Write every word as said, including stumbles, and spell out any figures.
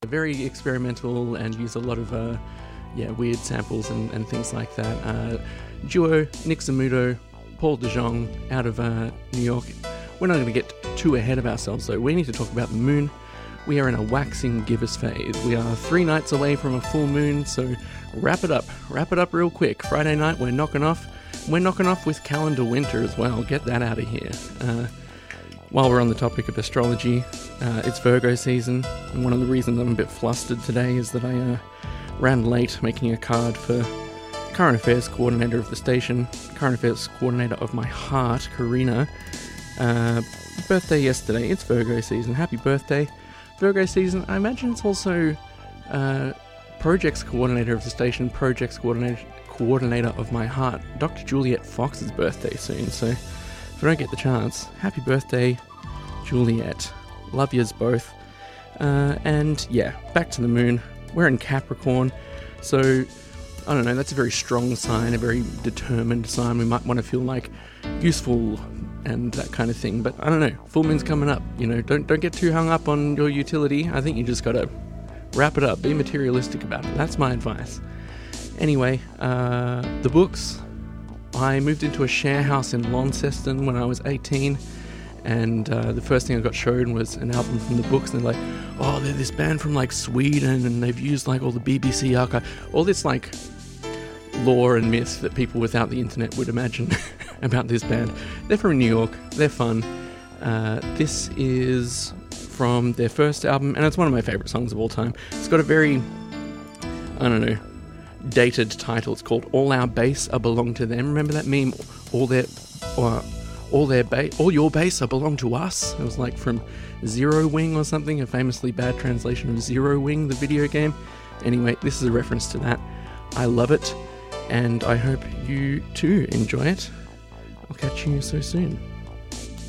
Very experimental and use a lot of uh, yeah weird samples and, and things like that. Uh, duo Nick Zamudo, Paul DeJong out of uh, New York. We're not going to get too ahead of ourselves though. We need to talk about the moon. We are in a waxing gibbous phase. We are three nights away from a full moon, so wrap it up. Wrap it up real quick. Friday night we're knocking off. We're knocking off with calendar winter as well. Get that out of here. Uh, While we're on the topic of astrology, uh, it's Virgo season, and one of the reasons I'm a bit flustered today is that I uh, ran late making a card for current affairs coordinator of the station, current affairs coordinator of my heart, Karina. Uh, birthday yesterday. It's Virgo season. Happy birthday. Virgo season. I imagine it's also uh, projects coordinator of the station, projects coordinator coordinator of my heart, Doctor Juliet Fox's birthday soon, so if I don't get the chance, happy birthday, Juliet. Love yous both. Uh, and yeah, back to the moon. We're in Capricorn, so I don't know, that's a very strong sign, a very determined sign. We might want to feel like useful and that kind of thing, but I don't know, full moon's coming up, you know, don't don't get too hung up on your utility. I think you just gotta wrap it up, be materialistic about it. That's my advice. Anyway, uh, the books. I moved into a share house in Launceston when I was eighteen, and uh, the first thing I got shown was an album from the books, and they're like, oh, they're this band from like Sweden, and they've used like all the B B C archive, all this like lore and myth that people without the internet would imagine about this band. They're from New York, they're fun. Uh, this is from their first album, and it's one of my favourite songs of all time. It's got a very, I don't know, dated title. It's called All Our Bass I Belong to Them. Remember that meme? All their or all their ba- all your bass I belong to us. It was like from Zero Wing or something, a famously bad translation of Zero Wing, the video game. Anyway, this is a reference to that. I love it, and I hope you too enjoy it. I'll catch you so soon.